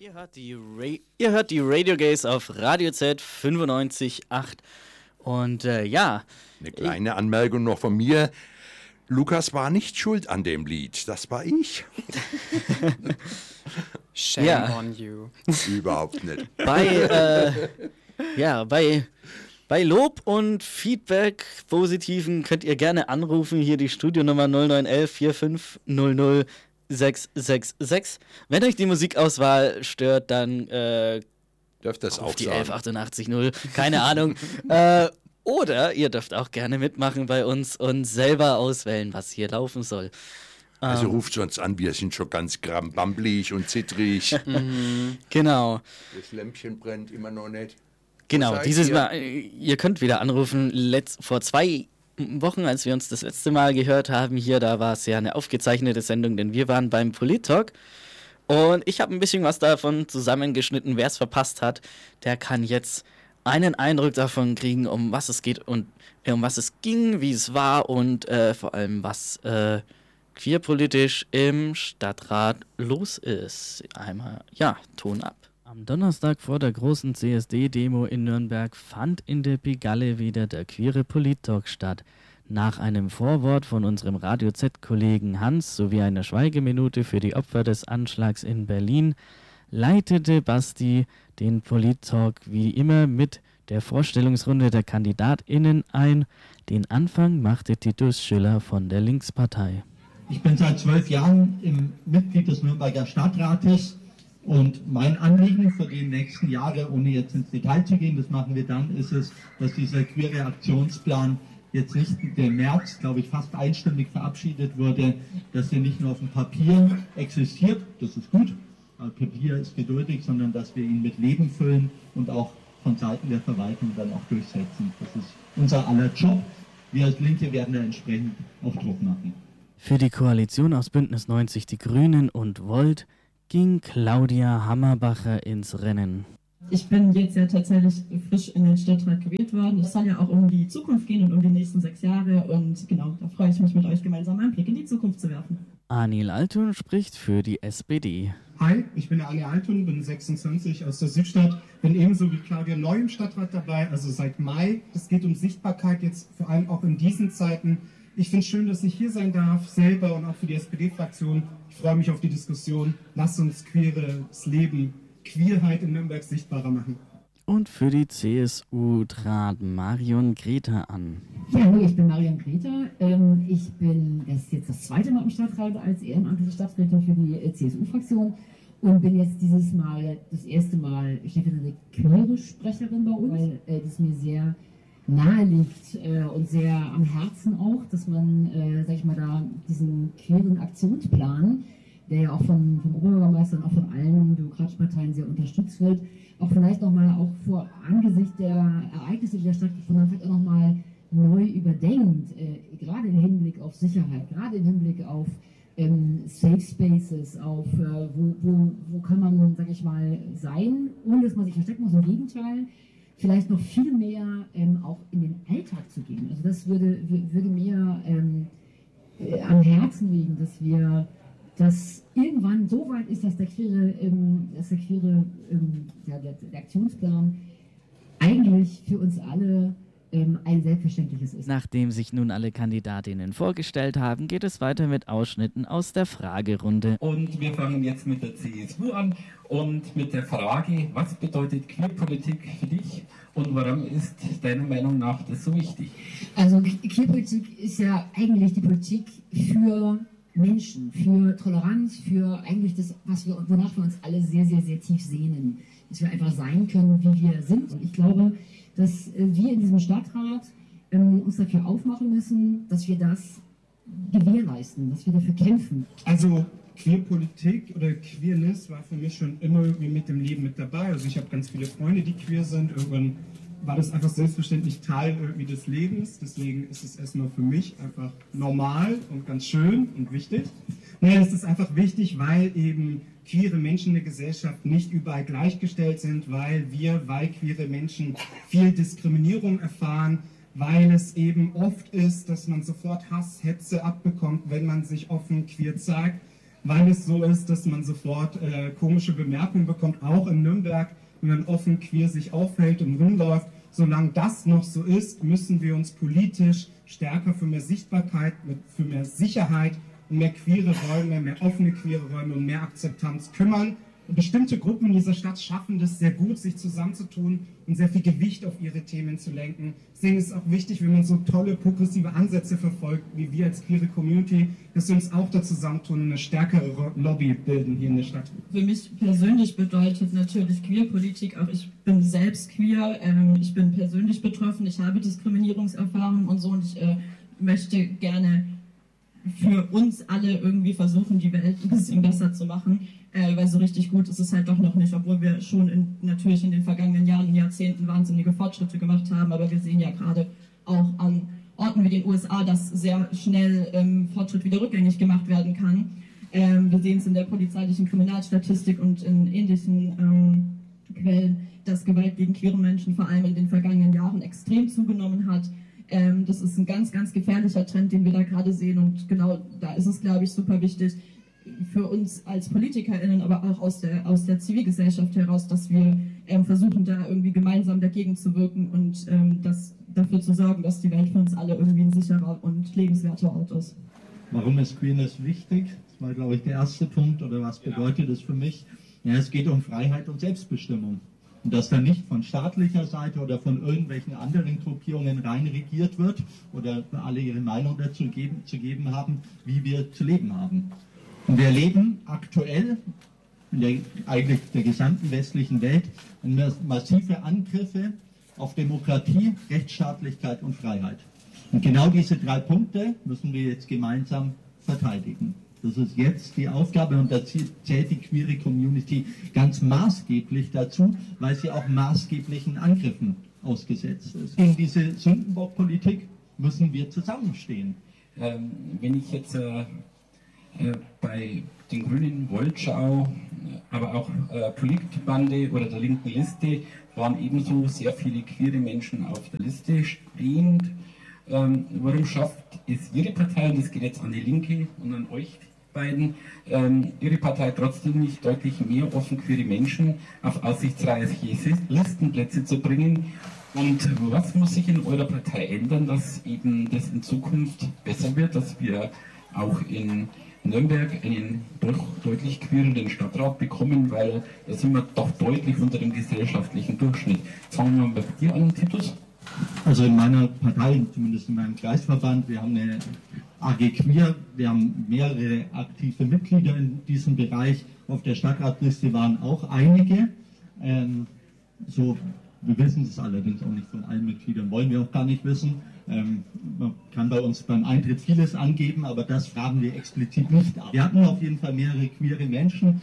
Ihr hört die Radio Gays auf Radio Z 95.8 und ja. Eine kleine Anmerkung noch von mir. Lukas war nicht schuld an dem Lied, das war ich. Shame on you. Überhaupt nicht. Bei Lob und Feedback, Positiven, könnt ihr gerne anrufen. Hier die Studionummer 0911 4500 666. Wenn euch die Musikauswahl stört, dann dürft das auch die sagen. 11880, keine Ahnung. Oder ihr dürft auch gerne mitmachen bei uns und selber auswählen, was hier laufen soll. Also ruft uns an, wir sind schon ganz krambamblig und zittrig. Genau. Das Lämpchen brennt immer noch nicht. Genau, dieses Mal, ihr könnt wieder anrufen. Vor 2 Wochen, als wir uns das letzte Mal gehört haben hier, da war es ja eine aufgezeichnete Sendung, denn wir waren beim Polit-Talk und ich habe ein bisschen was davon zusammengeschnitten. Wer es verpasst hat, der kann jetzt einen Eindruck davon kriegen, um was es geht und um was es ging, wie es war und vor allem, was queerpolitisch im Stadtrat los ist. Einmal, ja, Ton ab. Am Donnerstag vor der großen CSD-Demo in Nürnberg fand in der Pigalle wieder der queere Polit-Talk statt. Nach einem Vorwort von unserem Radio Z-Kollegen Hans sowie einer Schweigeminute für die Opfer des Anschlags in Berlin leitete Basti den Polit-Talk wie immer mit der Vorstellungsrunde der KandidatInnen ein. Den Anfang machte Titus Schüller von der Linkspartei. Ich bin seit 12 Jahren Mitglied des Nürnberger Stadtrates. Und mein Anliegen für die nächsten Jahre, ohne jetzt ins Detail zu gehen, das machen wir dann, ist es, dass dieser queere Aktionsplan jetzt nicht im März, glaube ich, fast einstimmig verabschiedet wurde, dass er nicht nur auf dem Papier existiert, das ist gut, Papier ist geduldig, sondern dass wir ihn mit Leben füllen und auch von Seiten der Verwaltung dann auch durchsetzen. Das ist unser aller Job. Wir als Linke werden da entsprechend auch Druck machen. Für die Koalition aus Bündnis 90 Die Grünen und Volt ging Claudia Hammerbacher ins Rennen. Ich bin jetzt ja tatsächlich frisch in den Stadtrat gewählt worden. Es soll ja auch um die Zukunft gehen und um die nächsten 6 Jahre. Und genau, da freue ich mich mit euch gemeinsam einen Blick in die Zukunft zu werfen. Anil Altun spricht für die SPD. Hi, ich bin Anil Altun, bin 26 aus der Südstadt, bin ebenso wie Claudia neu im Stadtrat dabei, also seit Mai. Es geht um Sichtbarkeit jetzt vor allem auch in diesen Zeiten. Ich finde es schön, dass ich hier sein darf, selber und auch für die SPD-Fraktion. Ich freue mich auf die Diskussion. Lasst uns queeres Leben, Queerheit in Nürnberg sichtbarer machen. Und für die CSU trat Marion Greta an. Ja, hallo, ich bin Marion Greta. Ich bin jetzt das 2. Mal im Stadtrat als ehrenamtliche Stadträtin für die CSU-Fraktion und bin jetzt dieses Mal das erste Mal stellvertretende queere Sprecherin bei uns, weil das mir sehr nahe liegt und sehr am Herzen auch, dass man, sag ich mal, da diesen queeren Aktionsplan, der ja auch vom Oberbürgermeister und auch von allen demokratischen Parteien sehr unterstützt wird, auch vielleicht nochmal auch vor Angesicht der Ereignisse, die da stattgefunden haben, vielleicht auch nochmal neu überdenkt, gerade im Hinblick auf Sicherheit, gerade im Hinblick auf Safe Spaces, auf wo kann man, sag ich mal, sein, ohne dass man sich verstecken muss, im Gegenteil, vielleicht noch viel mehr auch in den Alltag zu gehen. Also das würde mir am Herzen liegen, dass wir das irgendwann so weit ist, dass der Aktionsplan eigentlich für uns alle ein selbstverständliches ist. Nachdem sich nun alle Kandidatinnen vorgestellt haben, geht es weiter mit Ausschnitten aus der Fragerunde. Und wir fangen jetzt mit der CSU an und mit der Frage, was bedeutet Queerpolitik für dich und warum ist deiner Meinung nach das so wichtig? Also Queerpolitik ist ja eigentlich die Politik für Menschen, für Toleranz, für eigentlich das, wonach wir uns alle sehr, sehr, sehr tief sehnen. Dass wir einfach sein können, wie wir sind. Und ich glaube, dass wir in diesem Stadtrat uns dafür aufmachen müssen, dass wir das gewährleisten, dass wir dafür kämpfen. Also Queerpolitik oder Queerness war für mich schon immer irgendwie mit dem Leben mit dabei. Also ich habe ganz viele Freunde, die queer sind. Irgendwann war das einfach selbstverständlich Teil irgendwie des Lebens. Deswegen ist es erstmal für mich einfach normal und ganz schön und wichtig. Nein, es ist einfach wichtig, weil eben queere Menschen in der Gesellschaft nicht überall gleichgestellt sind, weil queere Menschen viel Diskriminierung erfahren, weil es eben oft ist, dass man sofort Hass, Hetze abbekommt, wenn man sich offen queer zeigt, weil es so ist, dass man sofort komische Bemerkungen bekommt, auch in Nürnberg, wenn man offen queer sich aufhält und rumläuft. Solange das noch so ist, müssen wir uns politisch stärker für mehr Sichtbarkeit, für mehr Sicherheit und mehr queere Räume, mehr offene queere Räume und mehr Akzeptanz kümmern. Und bestimmte Gruppen in dieser Stadt schaffen das sehr gut, sich zusammenzutun und sehr viel Gewicht auf ihre Themen zu lenken. Deswegen ist es auch wichtig, wenn man so tolle progressive Ansätze verfolgt, wie wir als queere Community, dass wir uns auch da zusammentun und eine stärkere Lobby bilden hier in der Stadt. Für mich persönlich bedeutet natürlich Queerpolitik auch, ich bin selbst queer, ich bin persönlich betroffen, ich habe Diskriminierungserfahrungen und so, und ich möchte gerne für uns alle irgendwie versuchen, die Welt ein bisschen besser zu machen, weil so richtig gut ist es halt doch noch nicht, obwohl wir schon natürlich in den vergangenen Jahren und Jahrzehnten wahnsinnige Fortschritte gemacht haben, aber wir sehen ja gerade auch an Orten wie den USA, dass sehr schnell Fortschritt wieder rückgängig gemacht werden kann. Wir sehen es in der polizeilichen Kriminalstatistik und in ähnlichen Quellen, dass Gewalt gegen queere Menschen vor allem in den vergangenen Jahren extrem zugenommen hat. Das ist ein ganz, ganz gefährlicher Trend, den wir da gerade sehen, und genau da ist es, glaube ich, super wichtig für uns als PolitikerInnen, aber auch aus der Zivilgesellschaft heraus, dass wir versuchen, da irgendwie gemeinsam dagegen zu wirken und dafür zu sorgen, dass die Welt für uns alle irgendwie ein sicherer und lebenswerter Ort ist. Warum ist Queerness wichtig? Das war, glaube ich, der erste Punkt. Oder was bedeutet es für mich? Ja, es geht um Freiheit und Selbstbestimmung. Und dass da nicht von staatlicher Seite oder von irgendwelchen anderen Gruppierungen rein regiert wird oder alle ihre Meinung dazu zu geben haben, wie wir zu leben haben. Und wir erleben aktuell in eigentlich der gesamten westlichen Welt massive Angriffe auf Demokratie, Rechtsstaatlichkeit und Freiheit. Und genau diese 3 Punkte müssen wir jetzt gemeinsam verteidigen. Das ist jetzt die Aufgabe, und da zählt die queere Community ganz maßgeblich dazu, weil sie auch maßgeblichen Angriffen ausgesetzt ist. Gegen diese Sündenbockpolitik müssen wir zusammenstehen. Wenn ich jetzt bei den Grünen Wollschau, aber auch Politbande oder der linken Liste waren ebenso sehr viele queere Menschen auf der Liste stehend. Warum schafft es Ihre Partei, und das geht jetzt an die Linke und an euch beiden, Ihre Partei trotzdem nicht deutlich mehr offen queere Menschen auf aussichtsreiche Listenplätze zu bringen? Und was muss sich in eurer Partei ändern, dass eben das in Zukunft besser wird, dass wir auch in Nürnberg einen deutlich queereren Stadtrat bekommen, weil da sind wir doch deutlich unter dem gesellschaftlichen Durchschnitt. Jetzt fangen wir mal bei dir an, Titus. Also in meiner Partei, zumindest in meinem Kreisverband, wir haben eine AG Queer, wir haben mehrere aktive Mitglieder in diesem Bereich. Auf der Stadtratliste waren auch einige. Wir wissen es allerdings auch nicht von allen Mitgliedern, wollen wir auch gar nicht wissen. Man kann bei uns beim Eintritt vieles angeben, aber das fragen wir explizit nicht ab. Wir hatten auf jeden Fall mehrere queere Menschen,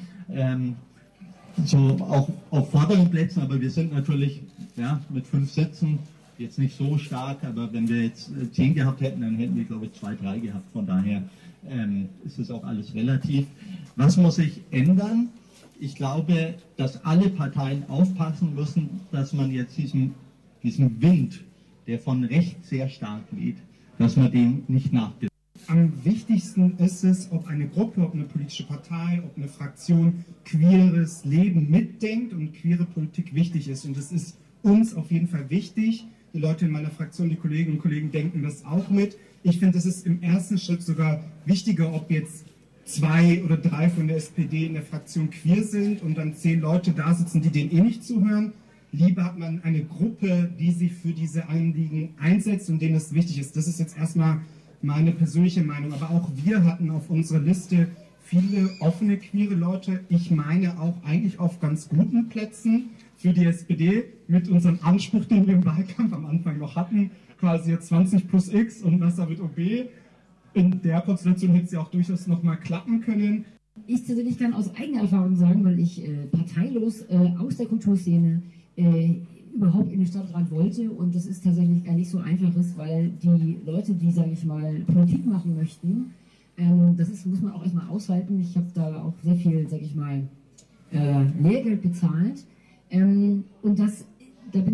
so auch auf vorderen Plätzen, aber wir sind natürlich mit 5 Sitzen jetzt nicht so stark, aber wenn wir jetzt 10 gehabt hätten, dann hätten wir, glaube ich, 2, 3 gehabt. Von daher ist es auch alles relativ. Was muss sich ändern? Ich glaube, dass alle Parteien aufpassen müssen, dass man jetzt diesen Wind, der von rechts sehr stark weht, dass man dem nicht nachgibt. Am wichtigsten ist es, ob eine Gruppe, ob eine politische Partei, ob eine Fraktion queeres Leben mitdenkt und queere Politik wichtig ist. Und das ist uns auf jeden Fall wichtig. Die Leute in meiner Fraktion, die Kolleginnen und Kollegen denken das auch mit. Ich finde, das ist im ersten Schritt sogar wichtiger, ob jetzt 2 oder 3 von der SPD in der Fraktion queer sind und dann 10 Leute da sitzen, die denen eh nicht zuhören. Lieber hat man eine Gruppe, die sich für diese Anliegen einsetzt und denen es wichtig ist. Das ist jetzt erstmal meine persönliche Meinung. Aber auch wir hatten auf unserer Liste viele offene queere Leute. Ich meine auch eigentlich auf ganz guten Plätzen für die SPD mit unserem Anspruch, den wir im Wahlkampf am Anfang noch hatten, quasi jetzt 20 plus X und Nasser wird OB. In der Konstellation hätte es ja auch durchaus nochmal klappen können. Ich persönlich kann aus eigener Erfahrung sagen, weil ich parteilos aus der Kulturszene überhaupt in den Stadtrat wollte, und das ist tatsächlich gar nicht so einfach ist, weil die Leute, die, sage ich mal, Politik machen möchten, muss man auch erstmal aushalten. Ich habe da auch sehr viel, sage ich mal, Lehrgeld bezahlt, und da bin ich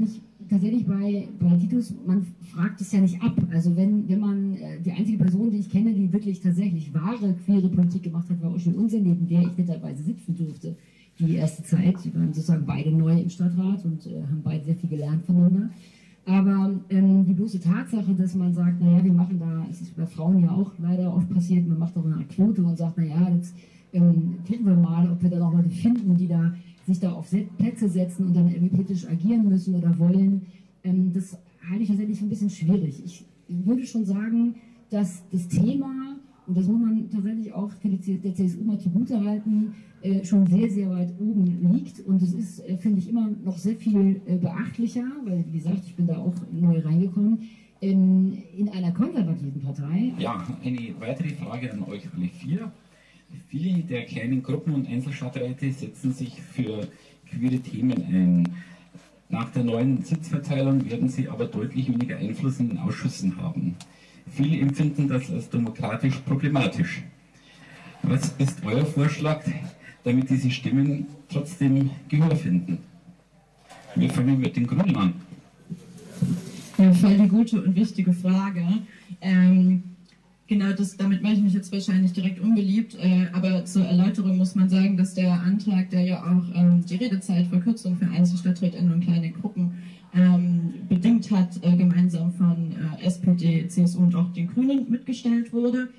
tatsächlich bei Titus, man fragt es ja nicht ab. Also wenn man, die einzige Person, die ich kenne, die wirklich tatsächlich wahre queere Politik gemacht hat, war Uschel Unsen, neben der ich netterweise sitzen durfte. Die erste Zeit, wir waren sozusagen beide neu im Stadtrat und haben beide sehr viel gelernt voneinander. Aber die bloße Tatsache, dass man sagt, naja, wir machen da, es ist bei Frauen ja auch leider oft passiert, man macht doch eine Art Quote und sagt, naja, jetzt gucken wir mal, ob wir da noch Leute finden, die da sich da auf Plätze setzen und dann irgendwie politisch agieren müssen oder wollen. Das halte ich tatsächlich für ein bisschen schwierig. Ich würde schon sagen, dass das Thema, und das muss man tatsächlich auch der CSU mal zugutehalten, schon sehr, sehr weit oben liegt. Und es ist, finde ich, immer noch sehr viel beachtlicher, weil, wie gesagt, ich bin da auch neu reingekommen, in einer konservativen Partei. Ja, eine weitere Frage an euch alle vier. Viele der kleinen Gruppen und Einzelstadträte setzen sich für queere Themen ein. Nach der neuen Sitzverteilung werden sie aber deutlich weniger Einfluss in den Ausschüssen haben. Viele empfinden das als demokratisch problematisch. Was ist euer Vorschlag, damit diese Stimmen trotzdem Gehör finden? Wir fangen mit den Grünen an. Ja, voll die gute und wichtige Frage. Genau, damit mache ich mich jetzt wahrscheinlich direkt unbeliebt, aber zur Erläuterung muss man sagen, dass der Antrag, der ja auch die Redezeitverkürzung für EinzelstadträtInnen und kleine Gruppen bedingt hat, gemeinsam von SPD, CSU und auch den Grünen mitgestellt wurde.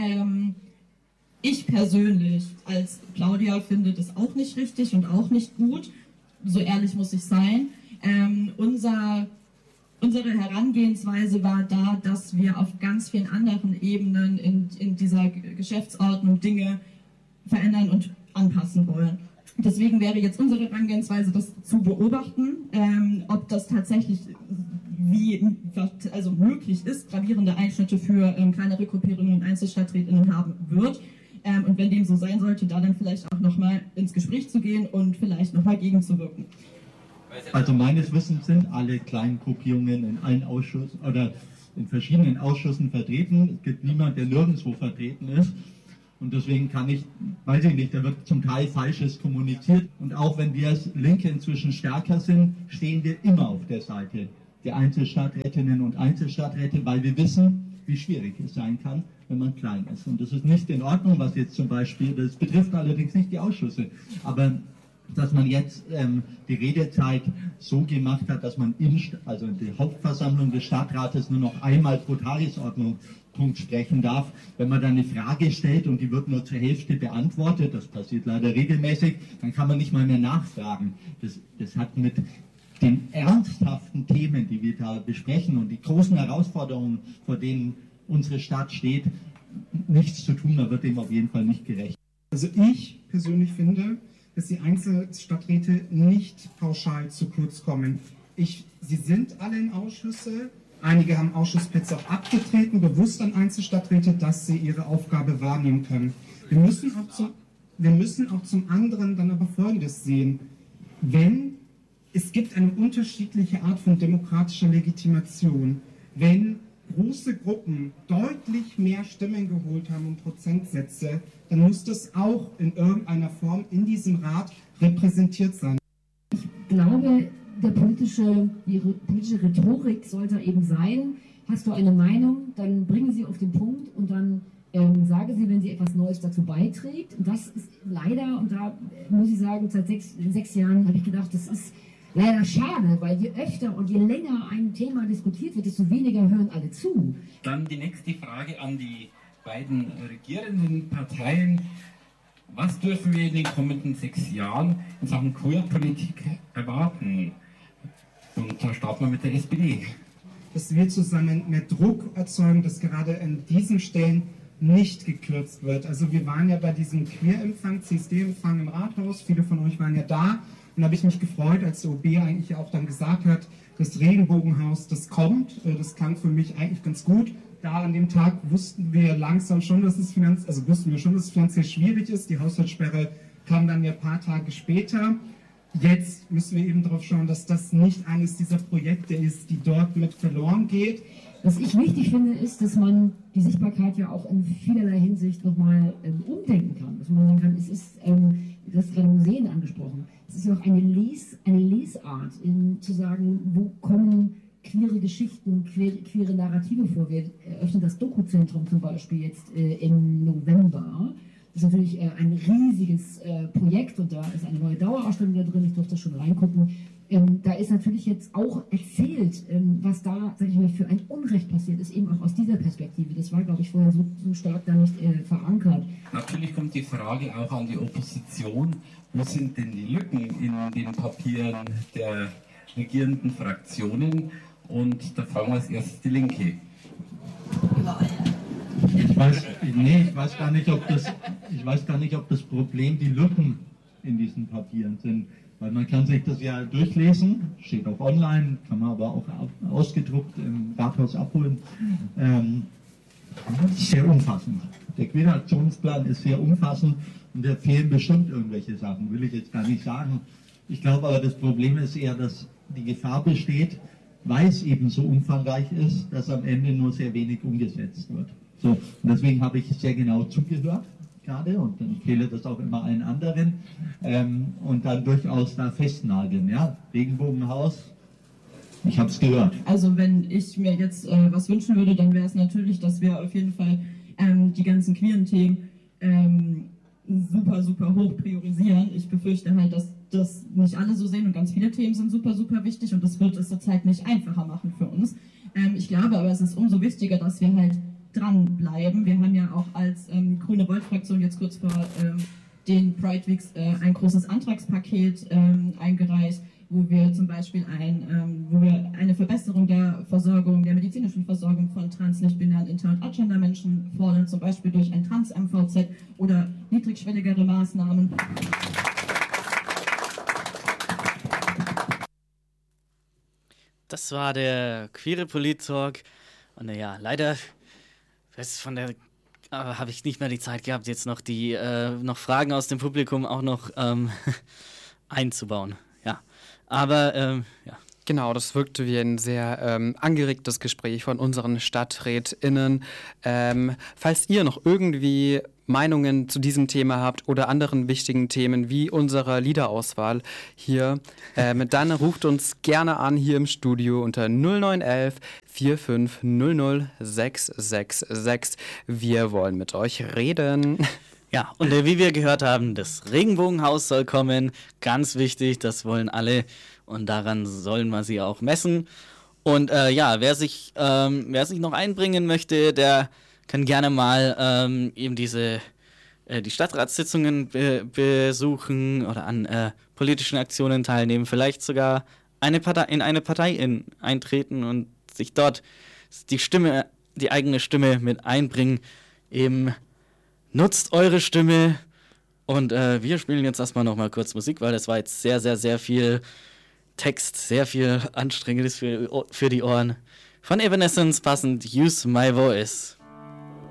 Ich persönlich als Claudia finde das auch nicht richtig und auch nicht gut, so ehrlich muss ich sein. Unsere Herangehensweise war da, dass wir auf ganz vielen anderen Ebenen in dieser Geschäftsordnung Dinge verändern und anpassen wollen. Deswegen wäre jetzt unsere Herangehensweise, das zu beobachten, ob das tatsächlich möglich ist, gravierende Einschnitte für kleinere Gruppierungen und EinzelstadträtInnen haben wird. Und wenn dem so sein sollte, da dann vielleicht auch nochmal ins Gespräch zu gehen und vielleicht nochmal gegenzuwirken. Also meines Wissens sind alle kleinen Gruppierungen in allen Ausschüssen oder in verschiedenen Ausschüssen vertreten. Es gibt niemanden, der nirgendwo vertreten ist. Und deswegen weiß ich nicht, da wird zum Teil Falsches kommuniziert. Und auch wenn wir als Linke inzwischen stärker sind, stehen wir immer auf der Seite der Einzelstadträtinnen und Einzelstadträte, weil wir wissen, wie schwierig es sein kann, wenn man klein ist. Und das ist nicht in Ordnung, was jetzt zum Beispiel, das betrifft allerdings nicht die Ausschüsse, aber dass man jetzt die Redezeit so gemacht hat, dass man in die Hauptversammlung des Stadtrates nur noch einmal pro Tagesordnungspunkt sprechen darf. Wenn man dann eine Frage stellt und die wird nur zur Hälfte beantwortet, das passiert leider regelmäßig, dann kann man nicht mal mehr nachfragen. Das hat mit den ernsthaften Themen, die wir da besprechen und die großen Herausforderungen, vor denen unsere Stadt steht, nichts zu tun. Da wird dem auf jeden Fall nicht gerecht. Also ich persönlich finde, dass die Einzelstadträte nicht pauschal zu kurz kommen. Sie sind alle in Ausschüsse, einige haben Ausschussplätze auch abgetreten, bewusst an Einzelstadträte, dass sie ihre Aufgabe wahrnehmen können. Wir müssen auch zum anderen dann aber Folgendes sehen. Es gibt eine unterschiedliche Art von demokratischer Legitimation. Wenn große Gruppen deutlich mehr Stimmen geholt haben und Prozentsätze, dann muss das auch in irgendeiner Form in diesem Rat repräsentiert sein. Ich glaube, die politische Rhetorik sollte eben sein, hast du eine Meinung, dann bringen sie auf den Punkt und dann sagen sie, wenn sie etwas Neues dazu beiträgt. Und das ist leider, und da muss ich sagen, seit sechs Jahren habe ich gedacht, das ist leider schade, weil je öfter und je länger ein Thema diskutiert wird, desto weniger hören alle zu. Dann die nächste Frage an die beiden regierenden Parteien. Was dürfen wir in den kommenden 6 Jahren in Sachen Queerpolitik erwarten? Und da starten wir mit der SPD. Dass wir zusammen mehr Druck erzeugen, dass gerade an diesen Stellen nicht gekürzt wird. Also wir waren ja bei diesem Queer-Empfang, CSD-Empfang im Rathaus, viele von euch waren ja da. Und da habe ich mich gefreut, als der OB eigentlich ja auch dann gesagt hat, das Regenbogenhaus, das kommt. Das klang für mich eigentlich ganz gut. Da an dem Tag wussten wir langsam schon, dass es finanziell schwierig ist. Die Haushaltssperre kam dann ja ein paar Tage später. Jetzt müssen wir eben darauf schauen, dass das nicht eines dieser Projekte ist, die dort mit verloren geht. Was ich wichtig finde, ist, dass man die Sichtbarkeit ja auch in vielerlei Hinsicht nochmal umdenken kann. Dass man sagen kann, es ist, du hast gerade Museen angesprochen. es ist ja auch eine Lesart, zu sagen, wo kommen queere Geschichten, queere Narrative vor. Wir eröffnen das Doku-Zentrum zum Beispiel jetzt im November. Das ist natürlich ein riesiges Projekt und da ist eine neue Dauerausstellung da drin, ich durfte schon reingucken. Da ist natürlich jetzt auch erzählt, was da, sag ich mal, für ein Unrecht passiert ist, eben auch aus dieser Perspektive. Das war, glaube ich, vorher so stark da nicht verankert. Natürlich kommt die Frage auch an die Opposition, wo sind denn die Lücken in den Papieren der regierenden Fraktionen? Und da fragen wir als erstes die Linke. Ich weiß gar nicht, ob das Problem die Lücken in diesen Papieren sind. Weil man kann sich das ja durchlesen, steht auch online, kann man aber auch ausgedruckt im Rathaus abholen. Sehr umfassend. Der Queere Aktionsplan ist sehr umfassend und da fehlen bestimmt irgendwelche Sachen, will ich jetzt gar nicht sagen. Ich glaube aber, das Problem ist eher, dass die Gefahr besteht, weil es eben so umfangreich ist, dass am Ende nur sehr wenig umgesetzt wird. So, und deswegen habe ich sehr genau zugehört gerade und empfehle das auch immer allen anderen und dann durchaus da festnageln. Ja? Regenbogenhaus, ich habe es gehört. Also wenn ich mir jetzt was wünschen würde, dann wäre es natürlich, dass wir auf jeden Fall die ganzen queeren Themen super, super hoch priorisieren. Ich befürchte halt, dass das nicht alle so sehen und ganz viele Themen sind super, super wichtig und das wird es zurzeit nicht einfacher machen für uns. Ich glaube aber, es ist umso wichtiger, dass wir halt dranbleiben. Wir haben ja auch als Grüne Volt-Fraktion jetzt kurz vor den Pride Weeks ein großes Antragspaket eingereicht, wo wir zum Beispiel eine Verbesserung der Versorgung, der medizinischen Versorgung von trans-, nicht-binären, inter- und agender-Menschen fordern, zum Beispiel durch ein Trans-MVZ oder niedrigschwelligere Maßnahmen. Das war der Queere Polit-Talk. Und ja, leider habe ich nicht mehr die Zeit gehabt, jetzt noch die noch Fragen aus dem Publikum auch noch einzubauen. Ja, aber ja. Genau, das wirkte wie ein sehr angeregtes Gespräch von unseren StadträtInnen. Falls ihr noch irgendwie Meinungen zu diesem Thema habt oder anderen wichtigen Themen wie unserer Liederauswahl hier, dann ruft uns gerne an hier im Studio unter 0911 4500 666. Wir wollen mit euch reden. Ja, und wie wir gehört haben, das Regenbogenhaus soll kommen. Ganz wichtig, das wollen alle. Und daran sollen wir sie auch messen. Und ja, wer sich noch einbringen möchte, der kann gerne mal eben die Stadtratssitzungen besuchen oder an politischen Aktionen teilnehmen. Vielleicht sogar in eine Partei eintreten und sich dort die eigene Stimme mit einbringen. Eben nutzt eure Stimme. Und wir spielen jetzt erstmal noch mal kurz Musik, weil das war jetzt sehr, sehr, sehr viel Text, sehr viel Anstrengendes für die Ohren. Von Evanescence passend Use My Voice.